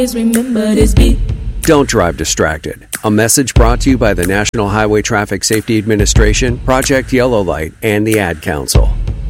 Remember this beat. Don't drive distracted. A message brought to you by the National Highway Traffic Safety Administration, Project Yellow Light, and the Ad Council.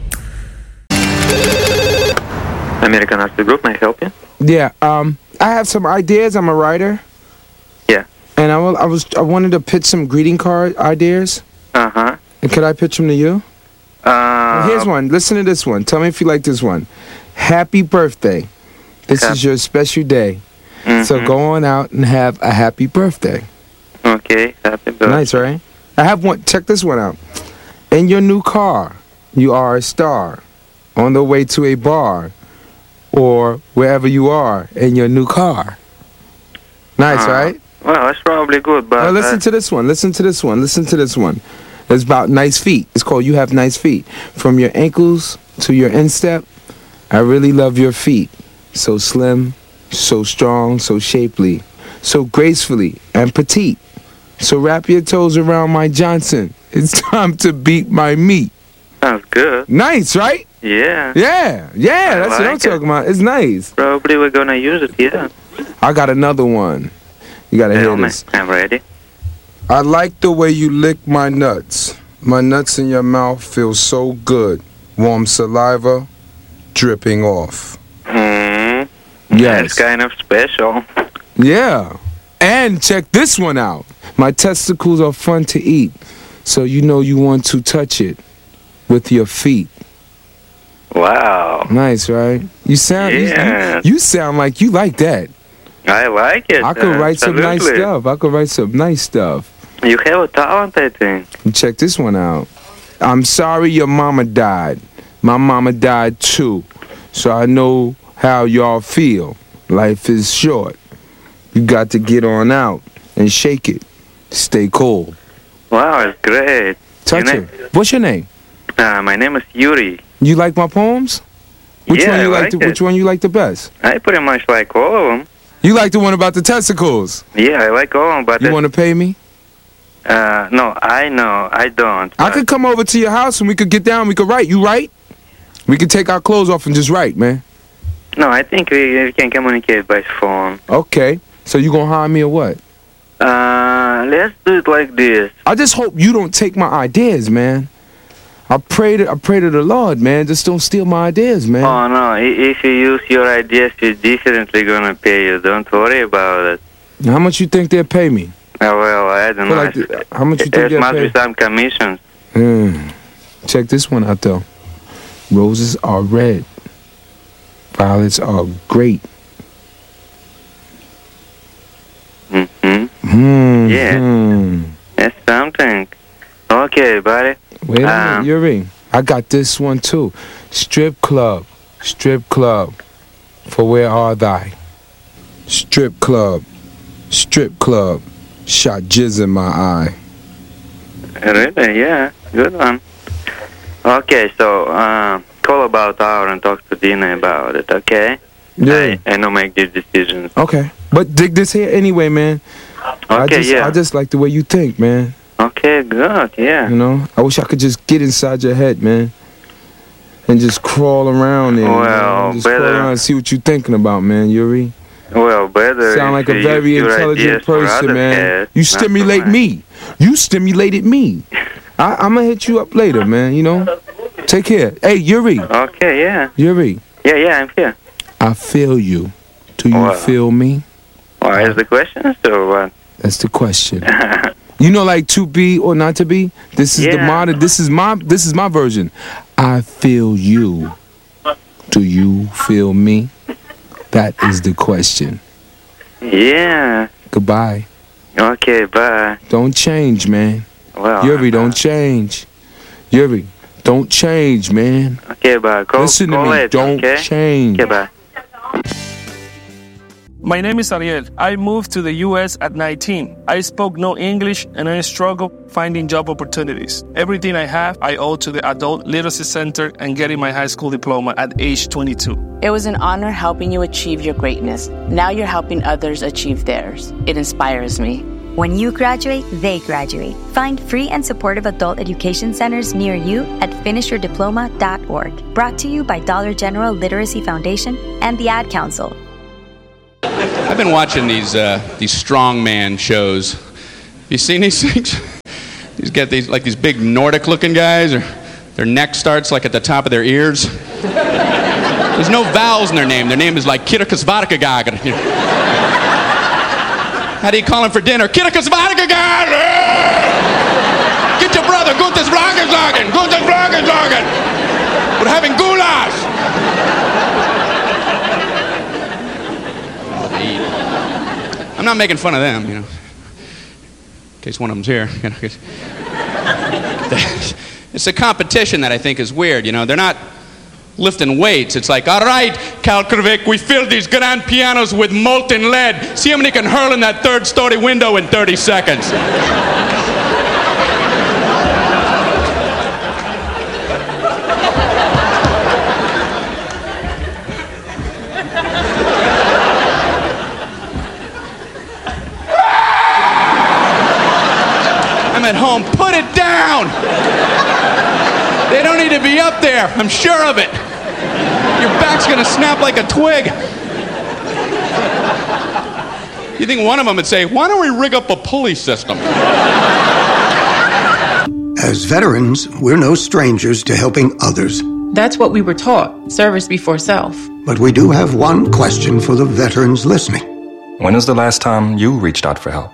American Arts Group, may I help you? Yeah, I have some ideas. I'm a writer. Yeah. And I wanted to pitch some greeting card ideas. Uh-huh. And could I pitch them to you? Here's one. Listen to this one. Tell me if you like this one. Happy birthday. This is your special day. Mm-hmm. So go on out and have a happy birthday. Okay, happy birthday. Nice, right? I have one. Check this one out. In your new car, you are a star. On the way to a bar. Or wherever you are in your new car. Nice, right? Well, that's probably good, but... Well, listen to this one. Listen to this one. Listen to this one. It's about nice feet. It's called You Have Nice Feet. From your ankles to your instep, I really love your feet. So slim, so strong, so shapely, so gracefully and petite. So wrap your toes around my Johnson. It's time to beat my meat. Sounds good. Nice, right? Yeah. Yeah, that's what I'm talking about. It's nice. Probably we're gonna use it, yeah. I got another one. You gotta hear this. I'm ready. I like the way you lick my nuts. My nuts in your mouth feel so good. Warm saliva dripping off. Yes. It's kind of special. Yeah. And check this one out. My testicles are fun to eat, so you know you want to touch it with your feet. Wow. Nice, right? You sound you sound like you like that. I like it. I could write some nice stuff. You have a talent, I think. Check this one out. I'm sorry your mama died. My mama died too. So I know how y'all feel. Life is short. You got to get on out and shake it. Stay cool. Wow, it's great. Touch it. What's your name? My name is Yuri. You like my poems? Which one you like the best? I pretty much like all of them. You like the one about the testicles? Yeah, I like all of them, but... You want to pay me? No, I don't. I could come over to your house and we could get down, we could write. You write? We could take our clothes off and just write, man. No, I think we can communicate by phone. Okay. So you gonna hire me or what? Let's do it like this. I just hope you don't take my ideas, man. I pray to the Lord, man. Just don't steal my ideas, man. Oh, no. If you use your ideas, we're definitely gonna pay you. Don't worry about it. How much you think they'll pay me? Well, I don't know. How much you think they'll pay? There must be some commissions. Check this one out, though. Roses are red. Violets are great. Yeah. That's something. Okay, buddy. Wait a minute, Yuri. I got this one, too. Strip club. Strip club. For where are thy? Strip club. Strip club. Shot jizz in my eye. Really? Yeah. Good one. Okay, so, call about hour and talk to Dina about it, okay? Yeah. I know make these decisions. Okay. But dig this here anyway, man. Okay, I just like the way you think, man. Okay, good, yeah. You know? I wish I could just get inside your head, man. And just crawl around there. Well, just crawl around and see what you're thinking about, man, Yuri. Well, better. Sound like a very intelligent person, man. You stimulate me. You stimulated me. I'm going to hit you up later, man, you know? Take care. Hey, Yuri. Okay, yeah. Yuri. Yeah, I'm here. I feel you. Do you feel me? Why is the question or what? That's the question. You know, like to be or not to be? This is the modern, this is my version. I feel you. Do you feel me? That is the question. Yeah. Goodbye. Okay, bye. Don't change, man. Well, Yuri, don't change. Yuri, don't change, man. Okay, bye. Listen to me. Don't change. Okay, bye. My name is Ariel. I moved to the U.S. at 19. I spoke no English and I struggled finding job opportunities. Everything I have, I owe to the Adult Literacy Center and getting my high school diploma at age 22. It was an honor helping you achieve your greatness. Now you're helping others achieve theirs. It inspires me. When you graduate, they graduate. Find free and supportive adult education centers near you at finishyourdiploma.org. Brought to you by Dollar General Literacy Foundation and the Ad Council. I've been watching these strongman shows. Have you seen these things? These get these big Nordic-looking guys, or their neck starts like at the top of their ears. There's no vowels in their name. Their name is like Kirikasvarkagagan. How do you call him for dinner? Kirikasvarkagagan! Get your brother, Gutes Vlagensagen! Gutes Vlagensagen! We're having goulash! I'm not making fun of them, you know. In case one of them's here. You know, it's a competition that I think is weird, you know. They're not lifting weights. It's like, all right, Kalkrvik, we filled these grand pianos with molten lead. See how many can hurl in that third-story window in 30 seconds. I'm at home. Put it down! They don't need to be up there. I'm sure of it. Your back's going to snap like a twig. You think one of them would say, why don't we rig up a pulley system? As veterans, we're no strangers to helping others. That's what we were taught, service before self. But we do have one question for the veterans listening. When was the last time you reached out for help?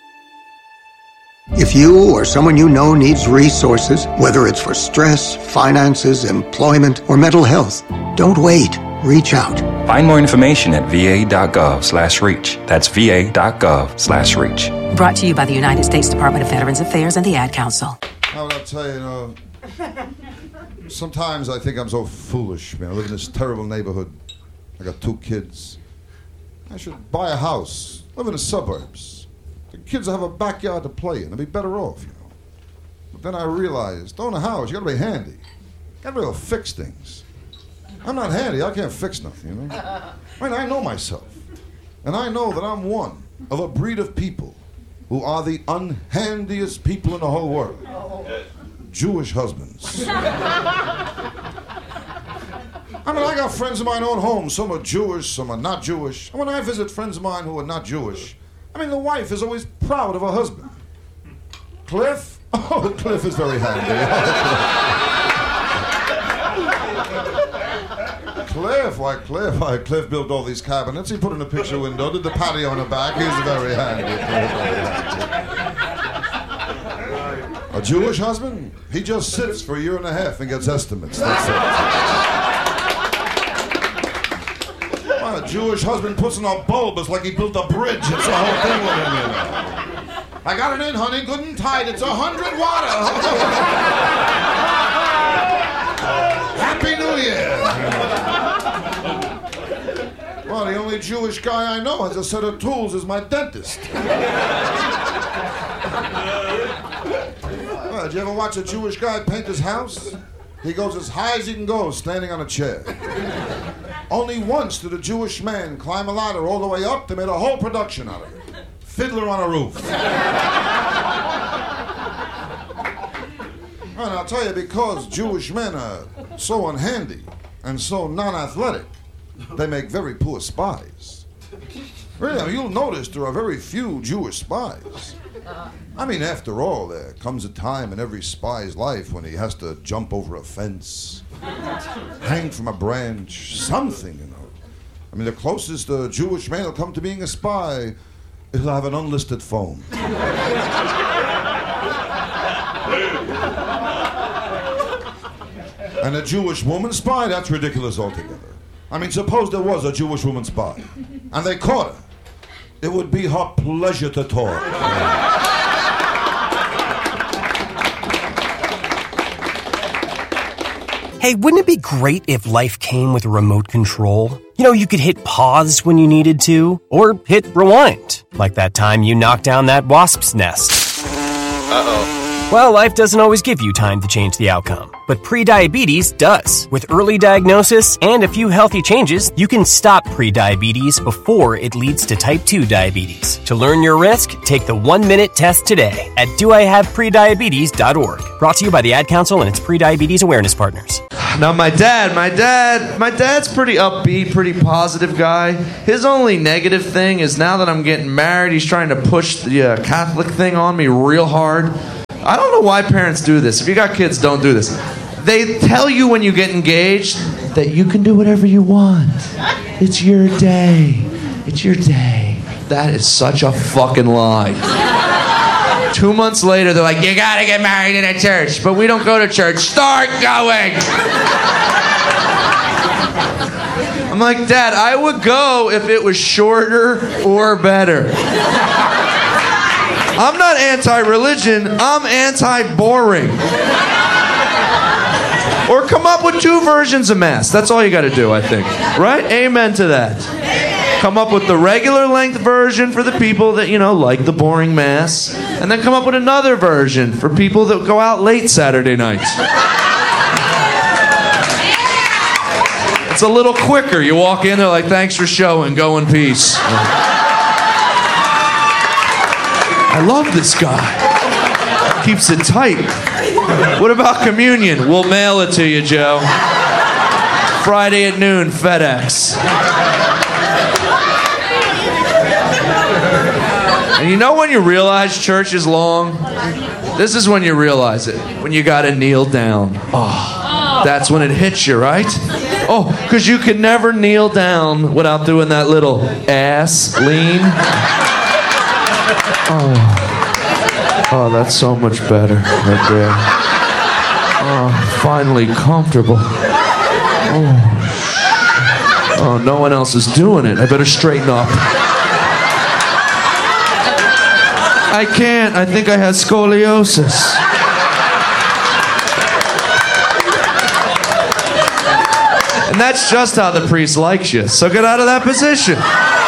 If you or someone you know needs resources, whether it's for stress, finances, employment, or mental health, don't wait. Reach out. Find more information at va.gov/reach. That's va.gov/reach. Brought to you by the United States Department of Veterans Affairs and the Ad Council. How would I tell you, sometimes I think I'm so foolish, man. I live in this terrible neighborhood. I got 2 kids. I should buy a house, live in the suburbs. The kids have a backyard to play in. They'd be better off, you know. But then I realized, own a house, you gotta be handy. You gotta be able to fix things. I'm not handy, I can't fix nothing, you know. I mean, I know myself. And I know that I'm one of a breed of people who are the unhandiest people in the whole world. Jewish husbands. I mean, I got friends of mine own homes. Some are Jewish, some are not Jewish. And when I visit friends of mine who are not Jewish, I mean, the wife is always proud of her husband. Cliff? Oh, Cliff is very handy. Cliff? Why, Cliff built all these cabinets. He put in a picture window, did the patio in the back. He's very handy. A Jewish husband? He just sits for a year and a half and gets estimates. That's it. A Jewish husband puts in a bulb. It's like he built a bridge. It's the whole thing with him, you know. I got it in, honey, good and tight. It's 100 watt. Happy New Year. Well, the only Jewish guy I know has a set of tools is my dentist. Well, did you ever watch a Jewish guy paint his house? He goes as high as he can go, standing on a chair. Only once did a Jewish man climb a ladder all the way up. They made a whole production out of it. Fiddler on a Roof. And I'll tell you, because Jewish men are so unhandy and so non-athletic, they make very poor spies. Really, I mean, you'll notice there are very few Jewish spies. I mean, after all, there comes a time in every spy's life when he has to jump over a fence, hang from a branch, something, you know. I mean, the closest a Jewish man will come to being a spy is he'll have an unlisted phone. And a Jewish woman spy, that's ridiculous altogether. I mean, suppose there was a Jewish woman spy, and they caught her. It would be her pleasure to talk. Hey, wouldn't it be great if life came with a remote control? You know, you could hit pause when you needed to, or hit rewind, like that time you knocked down that wasp's nest. Uh-oh. Well, life doesn't always give you time to change the outcome. but prediabetes does. With early diagnosis and a few healthy changes, you can stop prediabetes before it leads to type 2 diabetes. To learn your risk, take the 1-minute test today at doihaveprediabetes.org. Brought to you by the Ad Council and its pre-diabetes awareness partners. Now my dad's pretty upbeat, pretty positive guy. His only negative thing is now that I'm getting married, he's trying to push the Catholic thing on me real hard. I don't know why parents do this. If you got kids, don't do this. They tell you when you get engaged that you can do whatever you want. It's your day. It's your day. That is such a fucking lie. 2 months later, they're like, you gotta get married in a church. But we don't go to church. Start going! I'm like, Dad, I would go if it was shorter or better. I'm not anti-religion, I'm anti-boring. Or come up with 2 versions of Mass. That's all you gotta do, I think. Right? Amen to that. Come up with the regular length version for the people that, like the boring Mass. And then come up with another version for people that go out late Saturday nights. It's a little quicker. You walk in, they're like, thanks for showing, go in peace. I love this guy. Keeps it tight. What about communion? We'll mail it to you, Joe. Friday at noon, FedEx. And you know when you realize church is long? This is when you realize it. When you gotta kneel down. Oh, that's when it hits you, right? Oh, because you can never kneel down without doing that little ass lean. Oh, that's so much better right there. Oh, finally comfortable. Oh, no one else is doing it. I better straighten up. I can't. I think I have scoliosis. And that's just how the priest likes you. So get out of that position.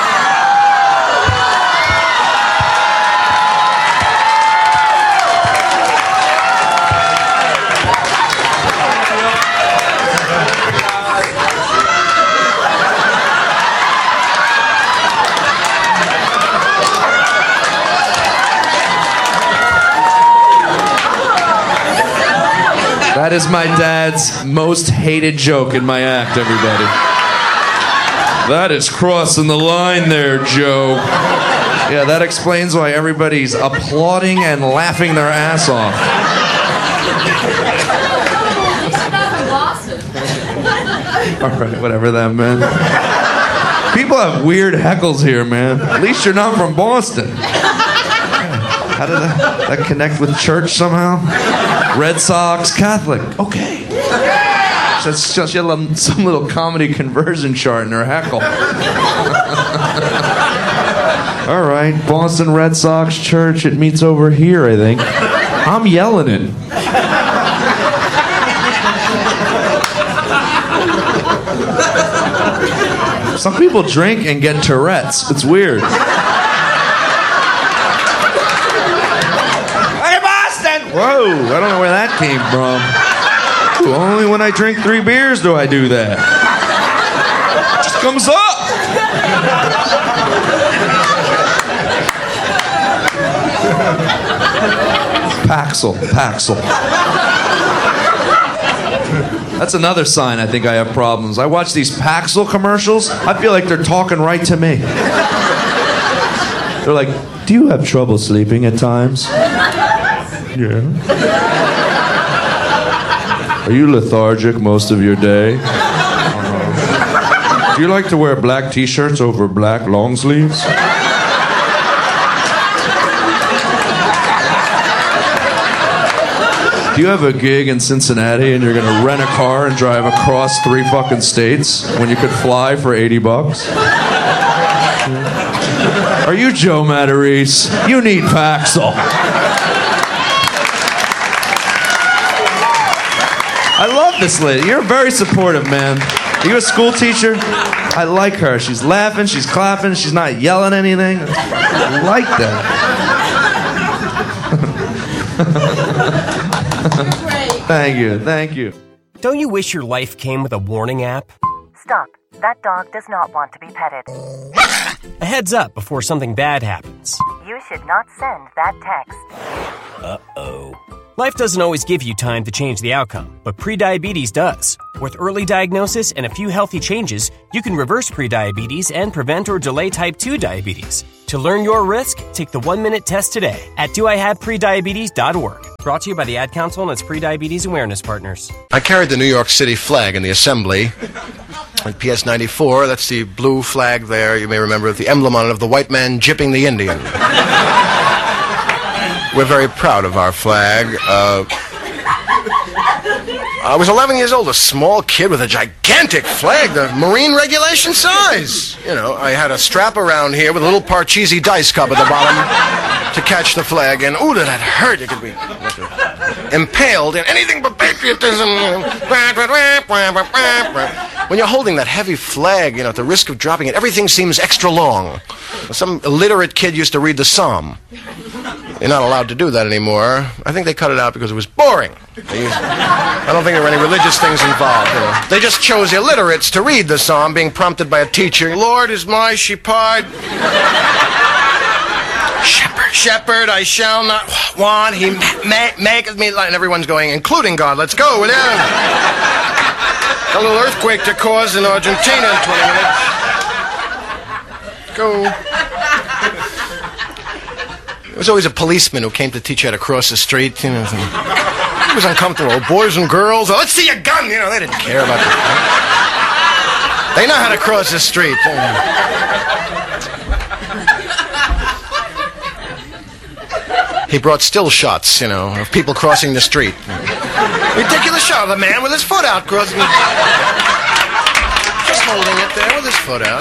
That is my dad's most hated joke in my act, everybody. That is crossing the line there, Joe. Yeah, that explains why everybody's applauding and laughing their ass off. All right, whatever that meant. People have weird heckles here, man. At least you're not from Boston. How did that connect with church somehow? Red Sox, Catholic. Okay. That's just some little comedy conversion chart in her heckle. All right, Boston Red Sox church. It meets over here, I think. I'm yelling it. Some people drink and get Tourette's. It's weird. Whoa, I don't know where that came from. Ooh, only when I drink 3 beers do I do that. It just comes up. Paxil. That's another sign I think I have problems. I watch these Paxil commercials. I feel like they're talking right to me. They're like, do you have trouble sleeping at times? Yeah. Are you lethargic most of your day? Do you like to wear black t-shirts over black long sleeves? Do you have a gig in Cincinnati and you're gonna rent a car and drive across 3 fucking states when you could fly for $80? Are you Joe Matarese? You need Paxil. I love this lady. You're very supportive, man. Are you a school teacher? I like her. She's laughing, she's clapping, she's not yelling anything. I like that. Thank you, thank you. Don't you wish your life came with a warning app? Stop. That dog does not want to be petted. A heads up before something bad happens. You should not send that text. Uh-oh. Life doesn't always give you time to change the outcome, but prediabetes does. With early diagnosis and a few healthy changes, you can reverse prediabetes and prevent or delay type 2 diabetes. To learn your risk, take the 1-minute test today at doihaveprediabetes.org. Brought to you by the Ad Council and its prediabetes awareness partners. I carried the New York City flag in the assembly. Like PS 94, that's the blue flag there. You may remember the emblem on it of the white man jipping the Indian. We're very proud of our flag. I was 11 years old, a small kid with a gigantic flag, the Marine regulation size. You know, I had a strap around here with a little Parcheesi dice cup at the bottom to catch the flag, and ooh, did that hurt. It could be impaled in anything but patriotism. When you're holding that heavy flag, you know, at the risk of dropping it, everything seems extra long. Some illiterate kid used to read the Psalm. You're not allowed to do that anymore. I think they cut it out because it was boring. I don't think there were any religious things involved. You know. They just chose illiterates to read the Psalm, being prompted by a teacher. Lord is my shepherd. Shepherd, I shall not want. He maketh me light. And everyone's going, including God. Let's go with him. A little earthquake to cause in Argentina in 20 minutes. Go. There was always a policeman who came to teach you how to cross the street. You know, it was uncomfortable. Oh, boys and girls, let's see your gun. You know, they didn't care about that. They know how to cross the street. He brought still shots, you know, of people crossing the street. Ridiculous shot of a man with his foot out crossing the street. Just holding it there with his foot out.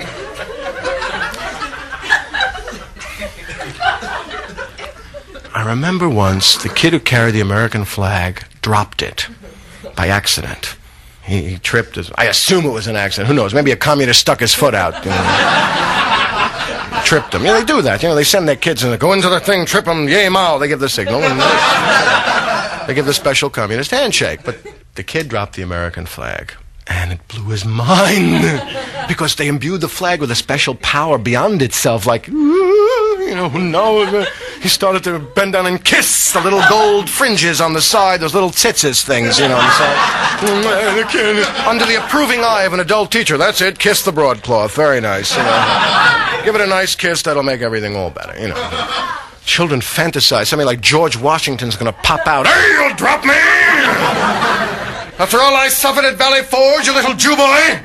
I remember once the kid who carried the American flag dropped it by accident. He tripped. I assume it was an accident. Who knows? Maybe a communist stuck his foot out. You know. Tripped him. You know, they do that. You know, they send their kids and they go into the thing, trip them, yay, mao. They give the signal. And they give the special communist handshake. But the kid dropped the American flag. And it blew his mind. Because they imbued the flag with a special power beyond itself. Like, you know, no. He started to bend down and kiss the little gold fringes on the side, those little tzitzis things, you know, on the side. Under the approving eye of an adult teacher. That's it, kiss the broadcloth. Very nice, you know. Give it a nice kiss, that'll make everything all better, you know. Children fantasize. Somebody like George Washington's gonna pop out. Hey, you'll drop me! After all I suffered at Valley Forge, you little Jew boy!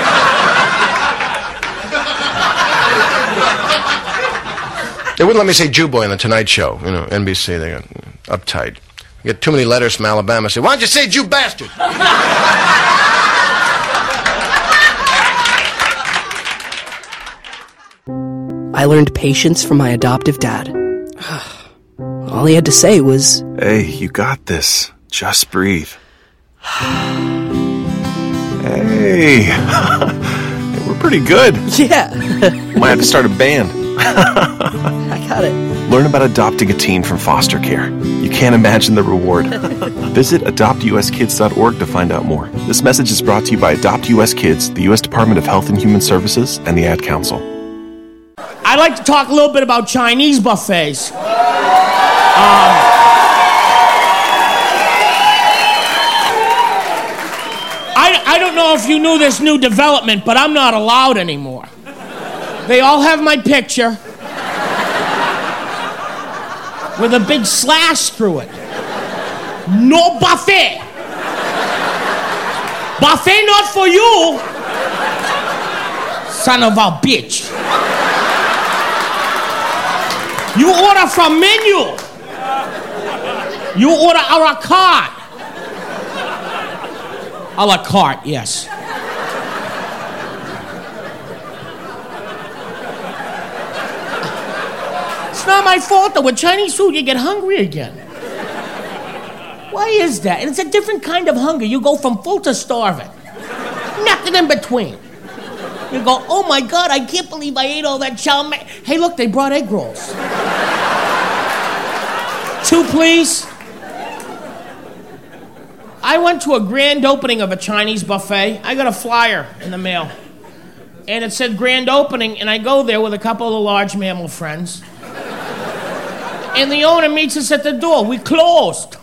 They wouldn't let me say Jew boy on the Tonight Show. You know, NBC, they got uptight. You get too many letters from Alabama. Say, why don't you say Jew bastard? I learned patience from my adoptive dad. All he had to say was, "Hey, you got this. Just breathe." Hey, we're pretty good. Yeah. Might have to start a band. I got it. Learn about adopting a teen from foster care. You can't imagine the reward. Visit adoptuskids.org to find out more. This message is brought to you by Adopt US Kids, the U.S. Department of Health and Human Services, and the Ad Council. I'd like to talk a little bit about Chinese buffets. I don't know if you knew this new development, but I'm not allowed anymore. They all have my picture with a big slash through it. No buffet. Buffet not for you. Son of a bitch. You order from menu. You order a la carte. A la carte, yes. It's not my fault though. With Chinese food, you get hungry again. Why is that? It's a different kind of hunger. You go from full to starving. Nothing in between. You go, oh my God, I can't believe I ate all that chow mein. Hey, look, they brought egg rolls. 2, please. I went to a grand opening of a Chinese buffet. I got a flyer in the mail. And it said grand opening, and I go there with a couple of the large mammal friends. And the owner meets us at the door. We closed.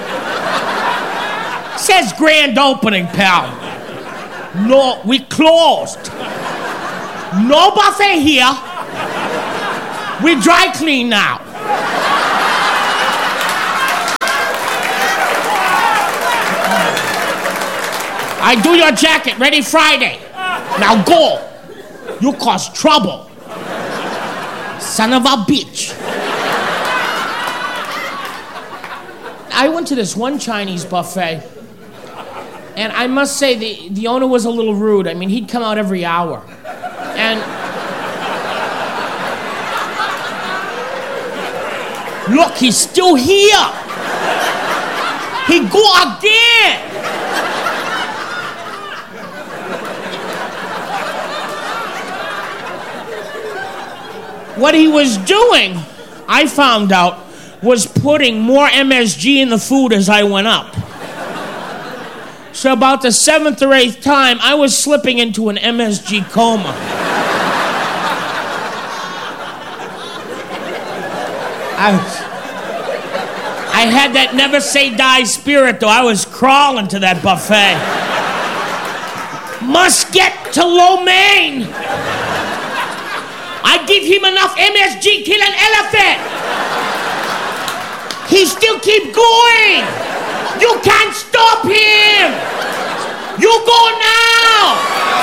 Says grand opening, pal. No, we closed. No buffet here. We dry clean now. I do your jacket, ready Friday. Now go. You cause trouble. Son of a bitch. I went to this one Chinese buffet, and I must say the owner was a little rude. I mean, he'd come out every hour. And look, he's still here. He go again. What he was doing, I found out, was putting more MSG in the food as I went up. So about the 7th or 8th time, I was slipping into an MSG coma. I had that never say die spirit, though. I was crawling to that buffet. Must get to lo mein. I give him enough MSG, kill an elephant. He still keep going. You can't stop him. You go now.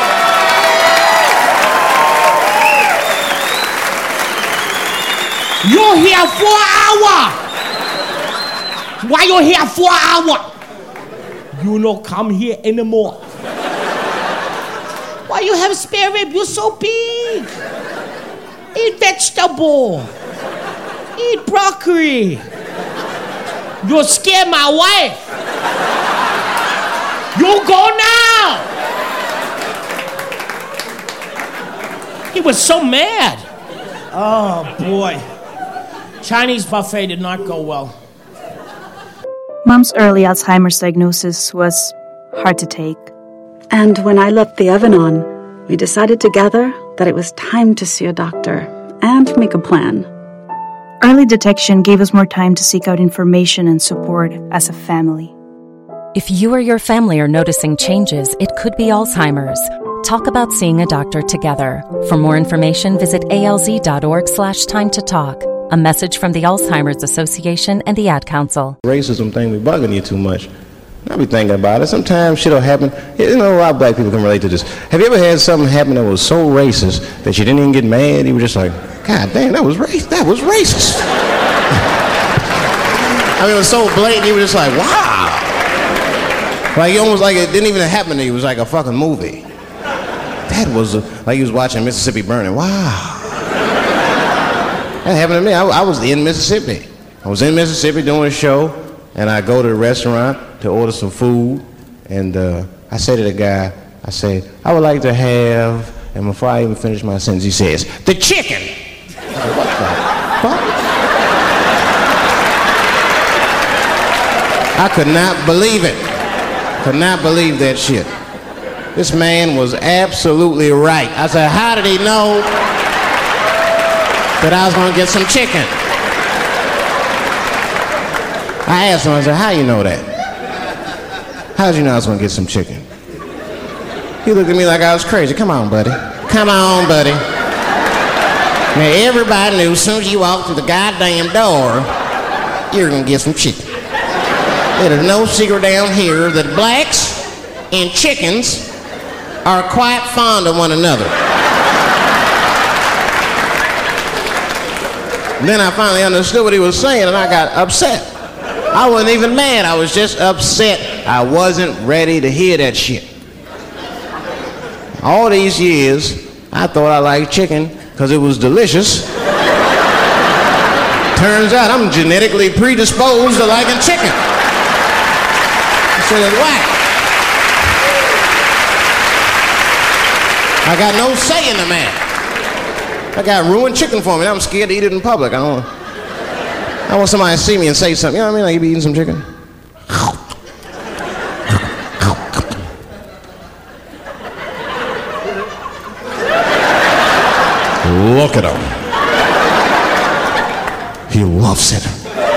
You're here for an hour. Why you here for an hour? You don't come here anymore. Why you have spare rib? You're so big. Eat vegetable. Eat broccoli. You scare my wife. You go now. He was so mad. Oh, boy. Chinese buffet did not go well. Mom's early Alzheimer's diagnosis was hard to take. And when I left the oven on, we decided together that it was time to see a doctor and make a plan. Early detection gave us more time to seek out information and support as a family. If you or your family are noticing changes, it could be Alzheimer's. Talk about seeing a doctor together. For more information, visit alz.org/time to talk. A message from the Alzheimer's Association and the Ad Council. Racism thing be bugging you too much. I be thinking about it. Sometimes shit'll happen. You know, a lot of black people can relate to this. Have you ever had something happen that was so racist that you didn't even get mad? You were just like, God damn, that was racist. That was racist. I mean, it was so blatant. You were just like, wow. Like, you almost like it didn't even happen to you. It was like a fucking movie. That was like you was watching Mississippi Burning. Wow. That happened to me. I was in Mississippi. I was in Mississippi doing a show, and I go to the restaurant to order some food, and I say to the guy, I say, I would like to have, and before I even finish my sentence, he says, the chicken. I said, what the fuck? I could not believe it. Could not believe that shit. This man was absolutely right. I said, how did he know that I was gonna get some chicken? I asked him, I said, how you know that? How did you know I was gonna get some chicken? He looked at me like I was crazy. Come on, buddy. Come on, buddy. Now, everybody knew as soon as you walked through the goddamn door, you're gonna get some chicken. There's no secret down here that blacks and chickens are quite fond of one another. Then I finally understood what he was saying, and I got upset. I wasn't even mad. I was just upset. I wasn't ready to hear that shit. All these years, I thought I liked chicken because it was delicious. Turns out I'm genetically predisposed to liking chicken. So that's whack. I got no say in the matter. I got ruined chicken for me. I'm scared to eat it in public. I want somebody to see me and say something. You know what I mean? Like, you be eating some chicken. Look at him. He loves it.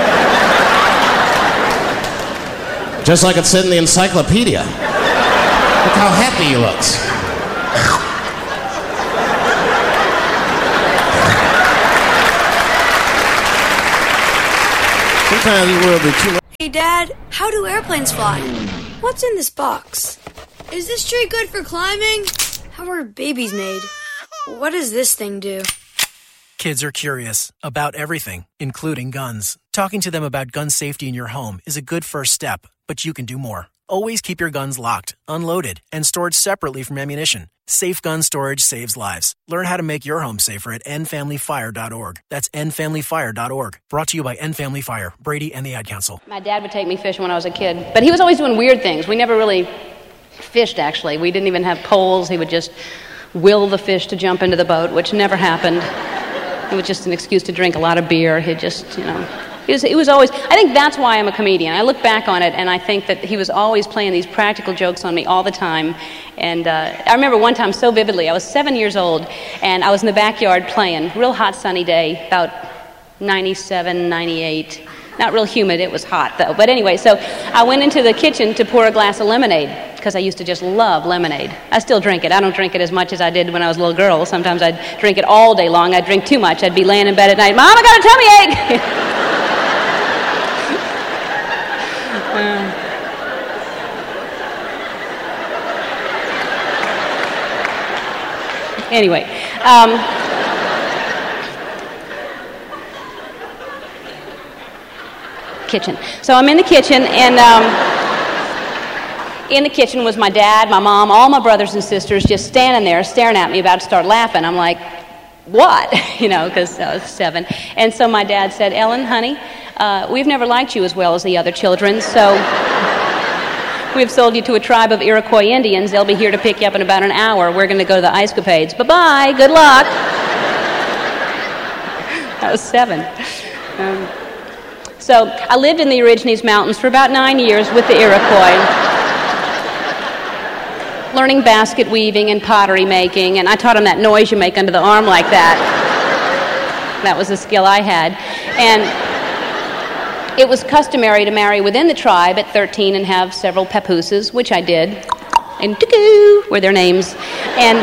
Just like it said in the encyclopedia. Look how happy he looks. Sometimes the world be too much. Hey, Dad, how do airplanes fly? What's in this box? Is this tree good for climbing? How are babies made? What does this thing do? Kids are curious about everything, including guns. Talking to them about gun safety in your home is a good first step, but you can do more. Always keep your guns locked, unloaded, and stored separately from ammunition. Safe gun storage saves lives. Learn how to make your home safer at endfamilyfire.org. That's endfamilyfire.org. Brought to you by End Family Fire, Brady, and the Ad Council. My dad would take me fishing when I was a kid, but he was always doing weird things. We never really fished, actually. We didn't even have poles. He would just will the fish to jump into the boat, which never happened. It was just an excuse to drink a lot of beer. He just, it was always, I think that's why I'm a comedian. I look back on it and I think that he was always playing these practical jokes on me all the time. And I remember one time so vividly, I was 7 years old and I was in the backyard playing, real hot sunny day, about 97, 98. Not real humid, it was hot though. But anyway, so I went into the kitchen to pour a glass of lemonade because I used to just love lemonade. I still drink it. I don't drink it as much as I did when I was a little girl. Sometimes I'd drink it all day long. I'd drink too much. I'd be laying in bed at night, Mom, I got a tummy ache! Anyway, kitchen. So I'm in the kitchen, and in the kitchen was my dad, my mom, all my brothers and sisters just standing there staring at me, about to start laughing. I'm like, what? Because I was 7. And so my dad said, Ellen, honey, we've never liked you as well as the other children, so we've sold you to a tribe of Iroquois Indians. They'll be here to pick you up in about an hour. We're going to go to the Ice-Capades. Bye-bye. Good luck. I was 7. So I lived in the Origines Mountains for about 9 years with the Iroquois, learning basket weaving and pottery making, and I taught them that noise you make under the arm like that. That was a skill I had. And it was customary to marry within the tribe at 13 and have several papooses, which I did, and Tuku were their names. And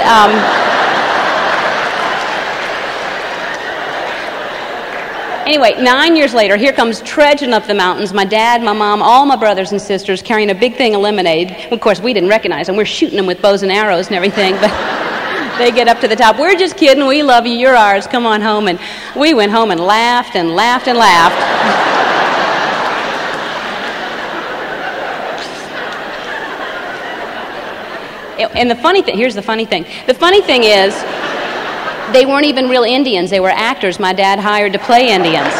anyway, 9 years later, here comes trudging up the mountains, my dad, my mom, all my brothers and sisters carrying a big thing of lemonade. Of course, we didn't recognize them. We're shooting them with bows and arrows and everything, but they get up to the top. We're just kidding. We love you. You're ours. Come on home. And we went home and laughed and laughed and laughed. And the funny thing, here's the funny thing. The funny thing is, they weren't even real Indians. They were actors my dad hired to play Indians.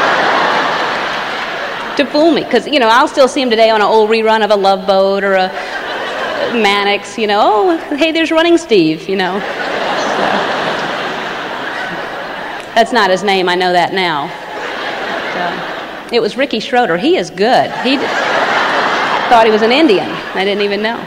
To fool me. Because, I'll still see them today on an old rerun of a Love Boat or a Mannix, Oh, hey, there's Running Steve, So. That's not his name. I know that now. It was Ricky Schroeder. He is good. He thought he was an Indian. I didn't even know.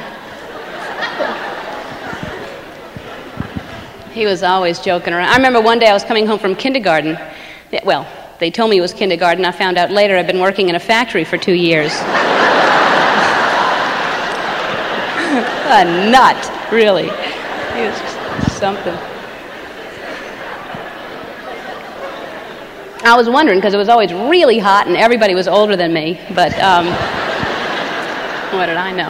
He was always joking around. I remember one day I was coming home from kindergarten. Well, they told me it was kindergarten. I found out later I'd been working in a factory for 2 years. A nut, really. He was just something. I was wondering, because it was always really hot and everybody was older than me, but what did I know?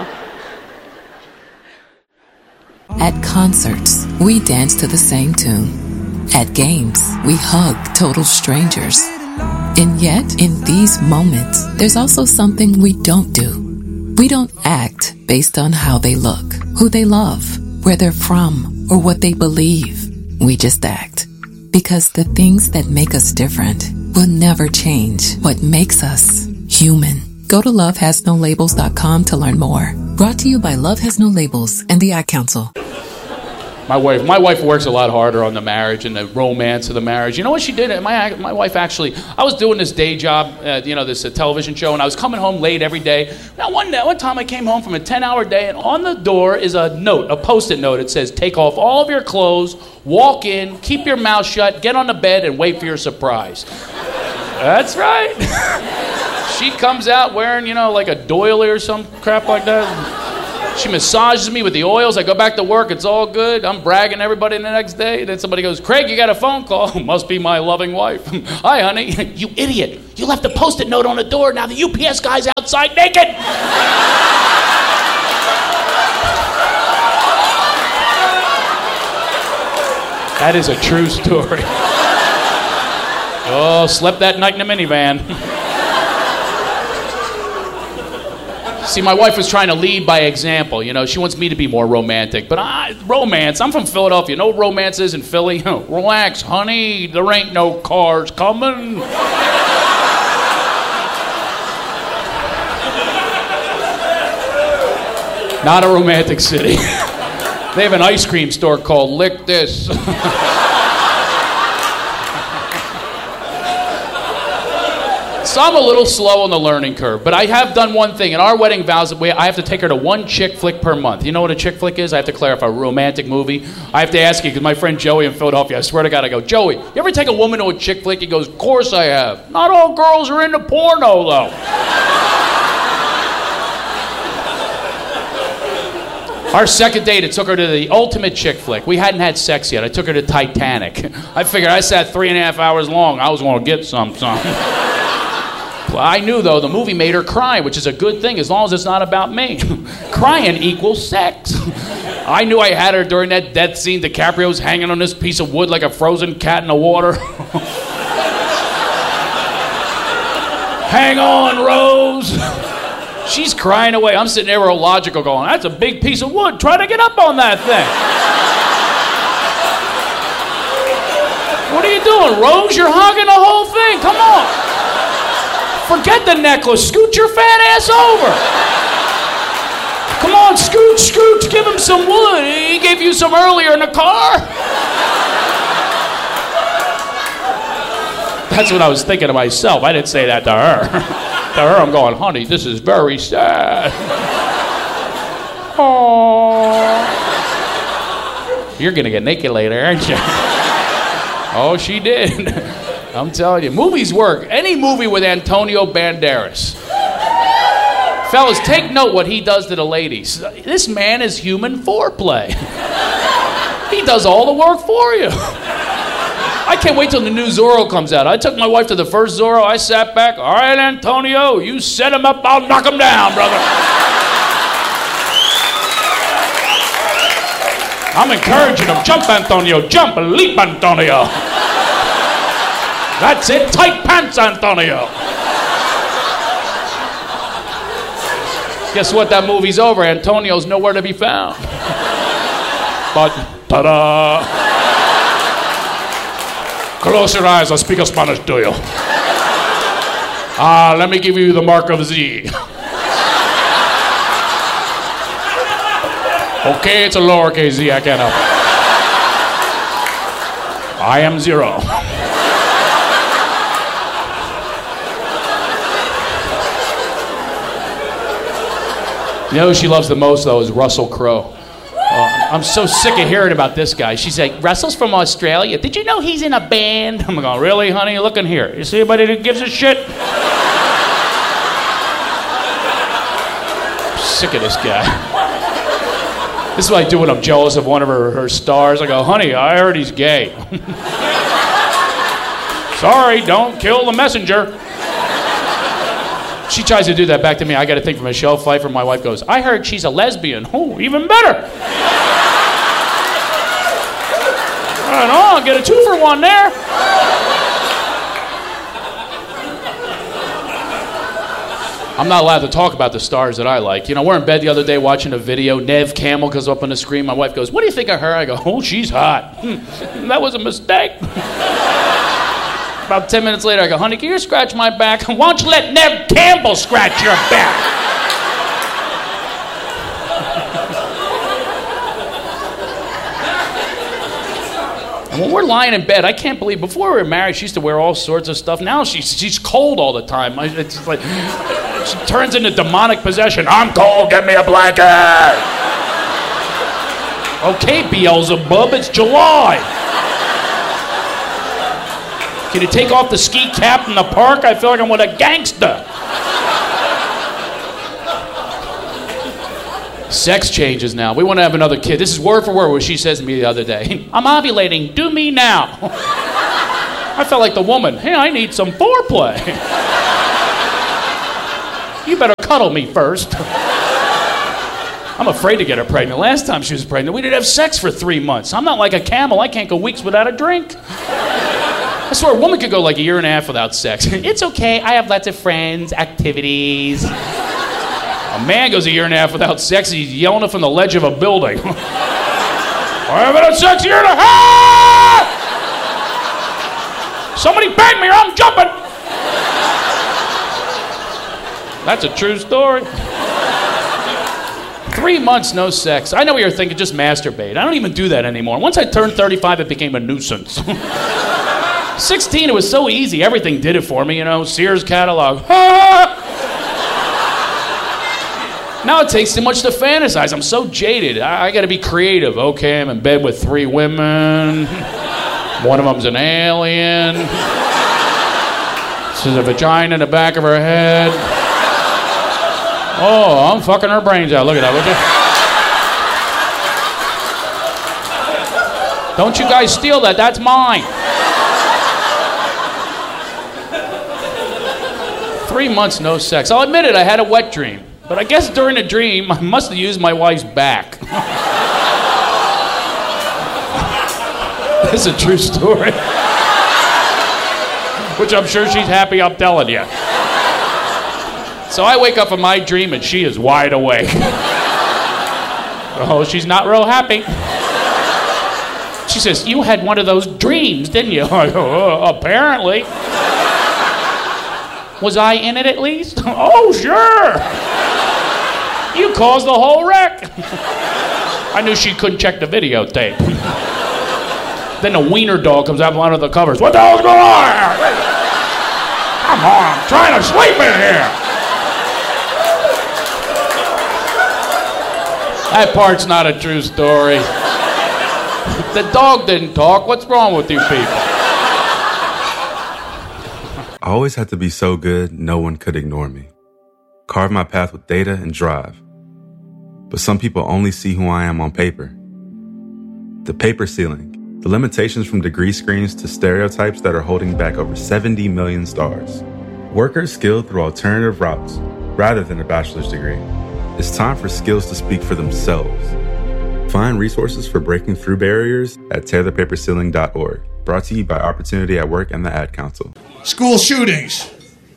At concerts, we dance to the same tune. At games, we hug total strangers. And yet, in these moments, there's also something we don't do. We don't act based on how they look, who they love, where they're from, or what they believe. We just act. Because the things that make us different will never change what makes us human. Go to lovehasnolabels.com to learn more. Brought to you by Love Has No Labels and the Ad Council. My wife works a lot harder on the marriage and the romance of the marriage. You know what she did? My wife actually, I was doing this day job, this television show, and I was coming home late every day. Now, one time I came home from a 10-hour day, and on the door is a note, a Post-it note. It says, take off all of your clothes, walk in, keep your mouth shut, get on the bed, and wait for your surprise. That's right. She comes out wearing, like a doily or some crap like that. She massages me with the oils. I go back to work. It's all good. I'm bragging to everybody the next day. Then somebody goes, Craig, you got a phone call. Must be my loving wife. Hi, honey. You idiot. You left a Post-it note on the door. Now the UPS guy's outside naked. That is a true story. Oh, slept that night in a minivan. See, my wife was trying to lead by example. She wants me to be more romantic. But romance, I'm from Philadelphia. No romances in Philly. Relax, honey. There ain't no cars coming. Not a romantic city. They have an ice cream store called Lick This. So I'm a little slow on the learning curve, but I have done one thing. In our wedding vows, I have to take her to one chick flick per month. You know what a chick flick is? I have to clarify. A romantic movie. I have to ask you, because my friend Joey in Philadelphia, I swear to God, I go, Joey, you ever take a woman to a chick flick? He goes, of course I have. Not all girls are into porno, though. Our second date, it took her to the ultimate chick flick. We hadn't had sex yet. I took her to Titanic. I figured I sat 3.5 hours long. I was going to get some. I knew, though, the movie made her cry, which is a good thing as long as it's not about me. Crying equals sex. I knew I had her during that death scene. DiCaprio's hanging on this piece of wood like a frozen cat in the water. Hang on, Rose. She's crying away. I'm sitting there real logical going, that's a big piece of wood. Try to get up on that thing. What are you doing, Rose? You're hogging the whole thing. Come on. Forget the necklace. Scoot your fat ass over. Come on, scoot. Give him some wood. He gave you some earlier in the car. That's what I was thinking to myself. I didn't say that to her. To her, I'm going, honey, this is very sad. Aww. You're going to get naked later, aren't you? Oh, she did. I'm telling you, movies work. Any movie with Antonio Banderas. Fellas, take note what he does to the ladies. This man is human foreplay. He does all the work for you. I can't wait till the new Zorro comes out. I took my wife to the first Zorro. I sat back. All right, Antonio, you set him up, I'll knock him down, brother. I'm encouraging him. Jump, Antonio. Jump. Leap, Antonio. That's it. Tight pants, Antonio. Guess what? That movie's over. Antonio's nowhere to be found. But, ta-da. Close your eyes. I'll speak a Spanish to you. Let me give you the mark of Z. Okay, it's a lowercase Z. I can't help it. I am 0. You know who she loves the most, though, is Russell Crowe. I'm so sick of hearing about this guy. She's like, Russell's from Australia. Did you know he's in a band? I'm going, really, honey? Look in here. You see anybody that gives a shit? I'm sick of this guy. This is what I do when I'm jealous of one of her stars. I go, honey, I heard he's gay. Sorry, don't kill the messenger. She tries to do that back to me. I got a thing from Michelle Pfeiffer. My wife goes, I heard she's a lesbian. Oh, even better. Right on, get a 2-for-1 there. I'm not allowed to talk about the stars that I like. You know, we're in bed the other day watching a video. Nev Campbell goes up on the screen. My wife goes, what do you think of her? I go, oh, she's hot. That was a mistake. About 10 minutes later, I go, honey, can you scratch my back? Why don't you let Nev Campbell scratch your back? And when we're lying in bed, I can't believe, before we were married, she used to wear all sorts of stuff. Now she's cold all the time. It's like, she turns into demonic possession. I'm cold, get me a blanket. Okay, Beelzebub, it's July. Can you take off the ski cap in the park? I feel like I'm with a gangster. Sex changes now. We want to have another kid. This is word for word what she says to me the other day. I'm ovulating. Do me now. I felt like the woman. Hey, I need some foreplay. You better cuddle me first. I'm afraid to get her pregnant. Last time she was pregnant, we didn't have sex for 3 months. I'm not like a camel. I can't go weeks without a drink. I swear a woman could go like a year and a half without sex. It's okay. I have lots of friends, activities. A man goes a year and a half without sex, he's yelling it from the ledge of a building. I haven't had sex a year and a half! Somebody bang me or I'm jumping! That's a true story. 3 months, no sex. I know what you're thinking, just masturbate. I don't even do that anymore. Once I turned 35, it became a nuisance. 16, it was so easy. Everything did it for me, you know. Sears catalog. Now it takes too much to fantasize. I'm so jaded. I got to be creative. Okay, I'm in bed with 3 women. One of them's an alien. There's a vagina in the back of her head. Oh, I'm fucking her brains out. Look at that, would you? Don't you guys steal that. That's mine. 3 months, no sex. I'll admit it, I had a wet dream. But I guess during the dream, I must have used my wife's back. This is a true story. Which I'm sure she's happy I'm telling you. So I wake up from my dream and she is wide awake. Oh, she's not real happy. She says, you had one of those dreams, didn't you? I go, apparently. Was I in it at least? Oh, sure. You caused the whole wreck. I knew she couldn't check the videotape. Then the wiener dog comes out from under the covers. What the hell's going on here? Come on, I'm trying to sleep in here. That part's not a true story. The dog didn't talk. What's wrong with you people? I always had to be so good, no one could ignore me. Carve my path with data and drive. But some people only see who I am on paper. The paper ceiling. The limitations from degree screens to stereotypes that are holding back over 70 million stars. Workers skilled through alternative routes, rather than a bachelor's degree. It's time for skills to speak for themselves. Find resources for breaking through barriers at tearthepaperceiling.org. Brought to you by Opportunity at Work and the Ad Council. School shootings.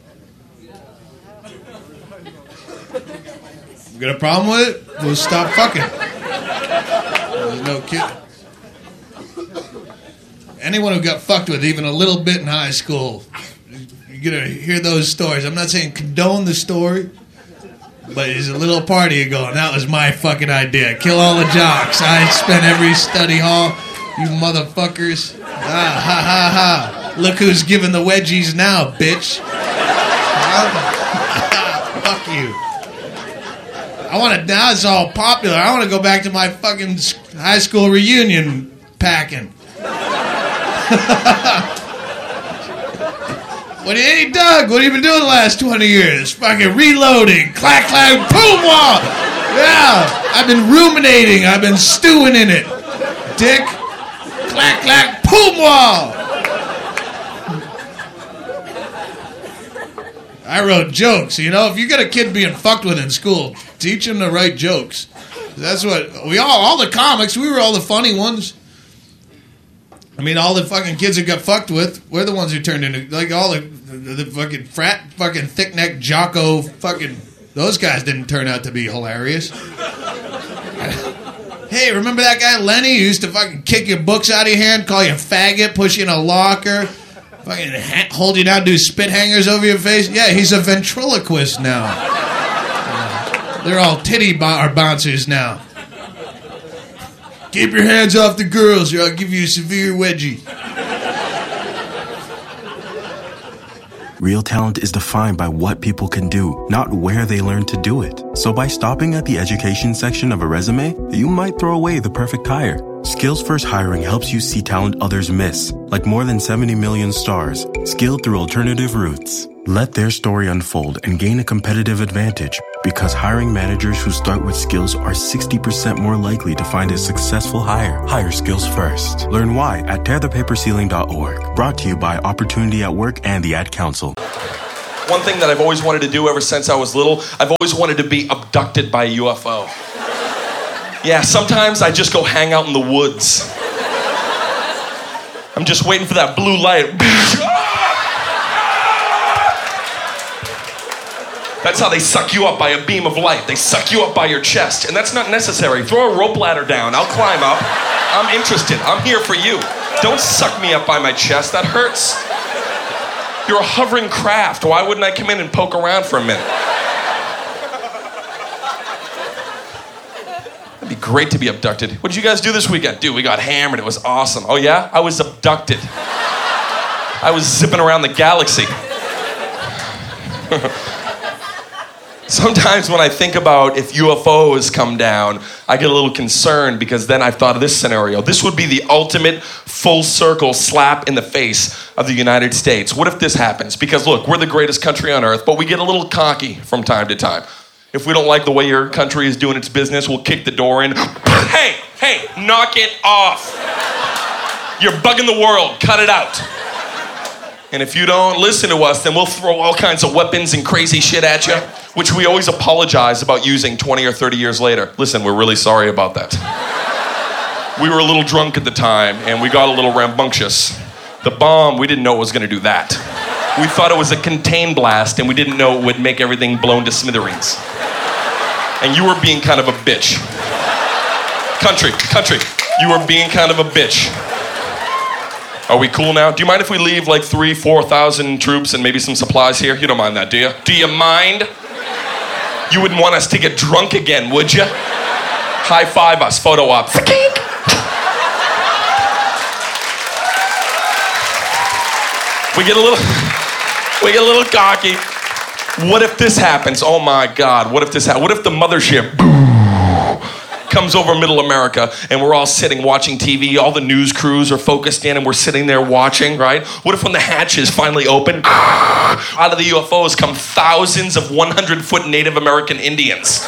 You got a problem with it? We'll stop fucking. There's no kid. Anyone who got fucked with even a little bit in high school, you're going to hear those stories. I'm not saying condone the story, but there's a little party you're going, that was my fucking idea. Kill all the jocks. I spent every study hall. You motherfuckers. Ah, ha, ha, ha. Look who's giving the wedgies now, bitch. Fuck you. Now it's all popular. I want to go back to my fucking high school reunion packing. Hey, Doug, what have you been doing the last 20 years? Fucking reloading. Clack, clack, boom, wall. Yeah, I've been ruminating. I've been stewing in it. Dick. Clack, clack, boom, wall. I wrote jokes. You know, if you got a kid being fucked with in school, teach him to write jokes. That's what all the comics, we were all the funny ones. I mean, all the fucking kids that got fucked with, we're the ones who turned into, like, all the fucking frat, fucking thick-neck, jocko, fucking, those guys didn't turn out to be hilarious. Hey, remember that guy Lenny who used to fucking kick your books out of your hand, call you a faggot, push you in a locker, fucking hold you down, do spit hangers over your face? Yeah, he's a ventriloquist now. They're all titty bouncers now. Keep your hands off the girls or I'll give you a severe wedgie. Real talent is defined by what people can do, not where they learn to do it. So by stopping at the education section of a resume, you might throw away the perfect hire. Skills First Hiring helps you see talent others miss, like more than 70 million stars, skilled through alternative routes. Let their story unfold and gain a competitive advantage, because hiring managers who start with skills are 60% more likely to find a successful hire. Hire skills first. Learn why at tearthepaperceiling.org. Brought to you by Opportunity at Work and the Ad Council. One thing that I've always wanted to do ever since I was little, I've always wanted to be abducted by a UFO. Yeah, sometimes I just go hang out in the woods. I'm just waiting for that blue light. That's how they suck you up, by a beam of light. They suck you up by your chest, and that's not necessary. Throw a rope ladder down. I'll climb up. I'm interested. I'm here for you. Don't suck me up by my chest. That hurts. You're a hovering craft. Why wouldn't I come in and poke around for a minute? It'd be great to be abducted. What did you guys do this weekend? Dude, we got hammered. It was awesome. Oh, yeah? I was abducted. I was zipping around the galaxy. Sometimes when I think about if UFOs come down, I get a little concerned, because then I've thought of this scenario. This would be the ultimate full circle slap in the face of the United States. What if this happens? Because look, we're the greatest country on earth, but we get a little cocky from time to time. If we don't like the way your country is doing its business, we'll kick the door in. Hey, knock it off. You're bugging the world. Cut it out. And if you don't listen to us, then we'll throw all kinds of weapons and crazy shit at you, which we always apologize about using 20 or 30 years later. Listen, we're really sorry about that. We were a little drunk at the time, and we got a little rambunctious. The bomb, we didn't know it was going to do that. We thought it was a contained blast, and we didn't know it would make everything blown to smithereens. And you were being kind of a bitch. Country, you were being kind of a bitch. Are we cool now? Do you mind if we leave like 3,000-4,000 troops and maybe some supplies here? You don't mind that, do you? Do you mind? You wouldn't want us to get drunk again, would you? High five us, photo op. We get a little cocky. What if this happens? Oh my God, what if this happens? What if the mothership comes over middle America and we're all sitting watching TV, all the news crews are focused in and we're sitting there watching, right? What if when the hatches finally open, out of the UFOs come thousands of 100-foot Native American Indians?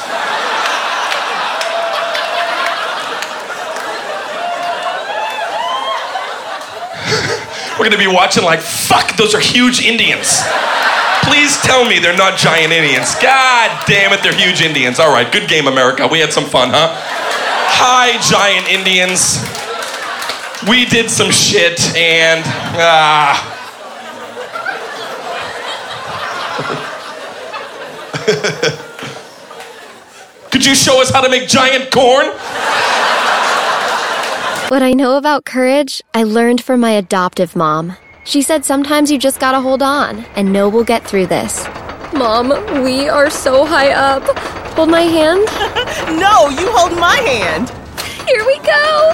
We're gonna be watching like, fuck, those are huge Indians. Please tell me they're not giant Indians. God damn it, they're huge Indians. All right, good game, America. We had some fun, huh? Hi, giant Indians. We did some shit, and could you show us how to make giant corn? What I know about courage, I learned from my adoptive mom. She said sometimes you just gotta hold on and know we'll get through this. Mom, we are so high up. Hold my hand. No, you hold my hand. Here we go.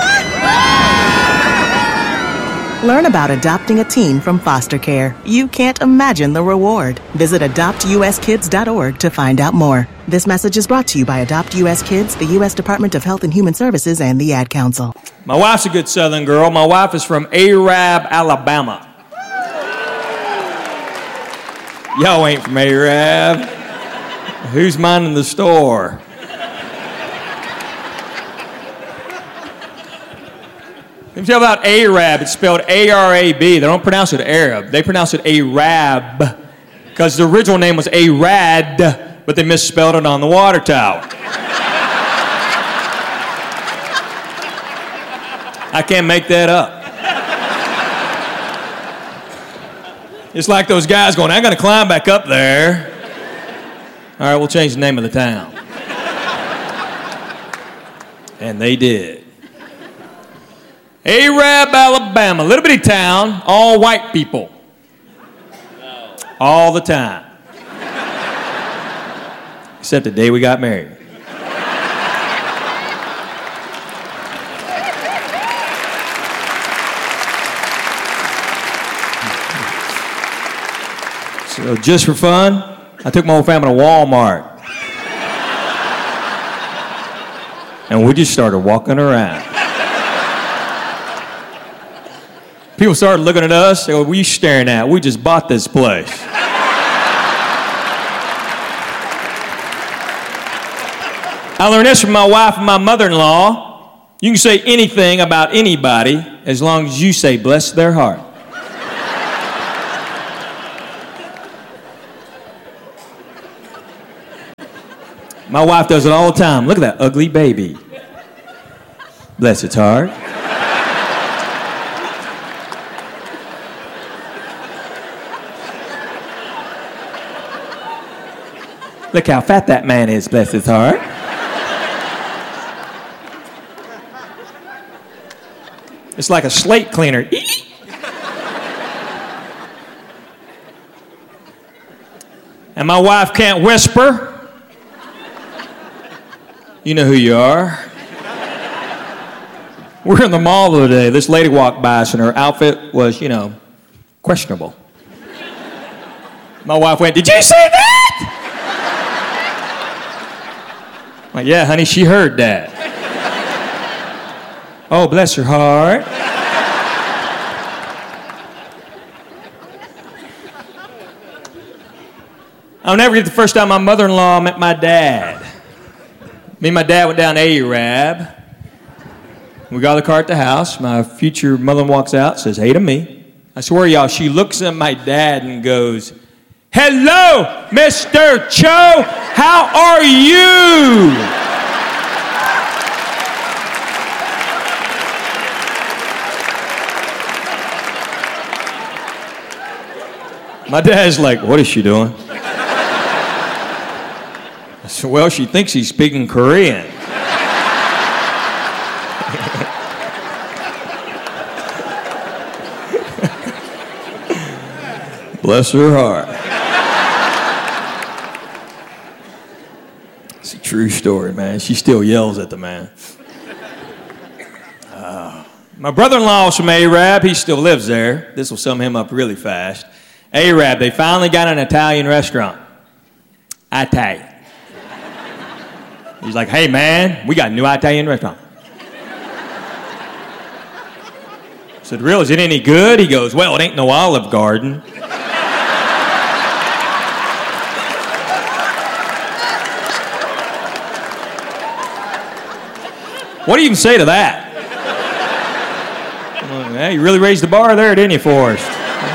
Learn about adopting a teen from foster care. You can't imagine the reward. Visit adoptuskids.org to find out more. This message is brought to you by Adopt US Kids, the U.S. Department of Health and Human Services, and the Ad Council. My wife's a good Southern girl. My wife is from Arab, Alabama. Y'all ain't from Arab. Who's minding the store? Let me tell you about Arab. It's spelled A-R-A-B. They don't pronounce it Arab. They pronounce it Arab because the original name was Arad, but they misspelled it on the water tower. I can't make that up. It's like those guys going, I got to climb back up there. All right, we'll change the name of the town. And they did. Arab, Alabama, little bitty town, all white people. All the time. Except the day we got married. So just for fun, I took my whole family to Walmart. And we just started walking around. People started looking at us. They go, what are you staring at? We just bought this place. I learned this from my wife and my mother-in-law. You can say anything about anybody as long as you say, bless their heart. My wife does it all the time. Look at that ugly baby. Bless its heart. Look how fat that man is, bless his heart. It's like a slate cleaner. And my wife can't whisper. You know who you are. We're in the mall the other day. This lady walked by us and her outfit was, questionable. My wife went, did you say that? I'm like, yeah, honey, she heard that. Oh, bless her heart. I'll never forget the first time my mother-in-law met my dad. Me and my dad went down to Arab. We got the car at the house. My future mother-in-law walks out, says, hey to me. I swear, y'all, she looks at my dad and goes, hello, Mr. Cho, how are you? My dad's like, what is she doing? I said, well, she thinks he's speaking Korean. Bless her heart. It's a true story, man. She still yells at the man. My brother-in-law is from Arab. He still lives there. This will sum him up really fast. Arab, they finally got an Italian restaurant. Italian. He's like, hey, man, we got a new Italian restaurant. I said, really, is it any good? He goes, well, it ain't no Olive Garden. What do you even say to that? Well, hey, you really raised the bar there, didn't you, Forrest?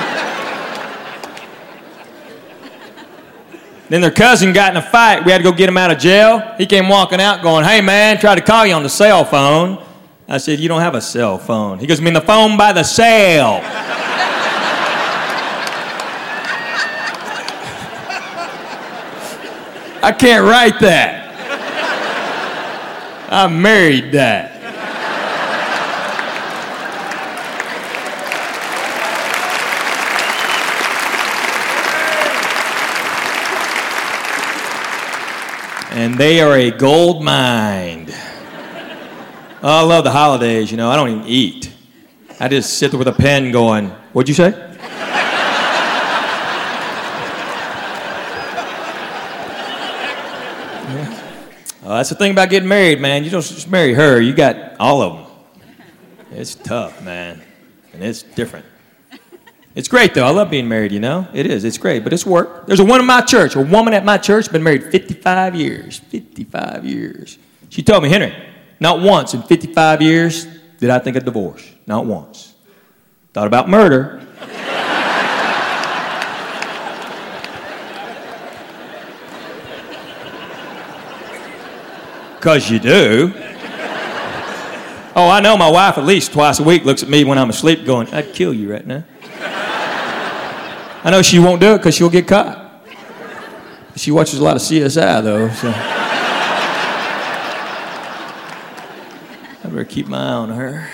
Then their cousin got in a fight. We had to go get him out of jail. He came walking out going, hey, man, tried to call you on the cell phone. I said, you don't have a cell phone. He goes, I mean the phone by the sale. I can't write that. I married that. And they are a gold mine. Oh, I love the holidays, I don't even eat. I just sit there with a pen going, what'd you say? Yeah. Oh, that's the thing about getting married, man. You don't just marry her, you got all of them. It's tough, man. And it's different. It's great, though. I love being married, It is. It's great, but it's work. There's a woman at my church, been married 55 years. 55 years. She told me, Henry, not once in 55 years did I think of divorce. Not once. Thought about murder. Because you do. Oh, I know my wife at least twice a week looks at me when I'm asleep going, I'd kill you right now. I know she won't do it because she'll get caught. She watches a lot of CSI, though, so. I better keep my eye on her.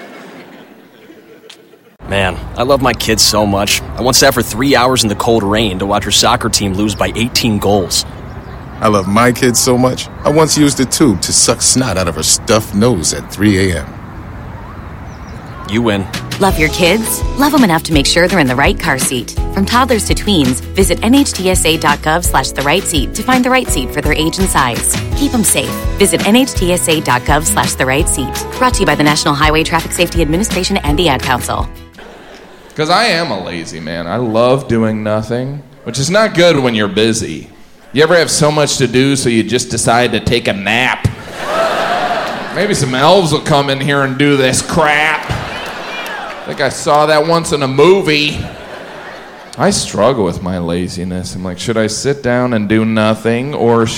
Man, I love my kids so much. I once sat for 3 hours in the cold rain to watch her soccer team lose by 18 goals. I love my kids so much, I once used a tube to suck snot out of her stuffed nose at 3 a.m. You win. Love your kids? Love them enough to make sure they're in the right car seat. From toddlers to tweens, visit nhtsa.gov/the-right-seat to find the right seat for their age and size. Keep them safe. Visit nhtsa.gov/the-right-seat. Brought to you by the National Highway Traffic Safety Administration and the Ad Council. Because I am a lazy man. I love doing nothing, which is not good when you're busy. You ever have so much to do so you just decide to take a nap? Maybe some elves will come in here and do this crap. I think I saw that once in a movie. I struggle with my laziness. I'm like, should I sit down and do nothing, or should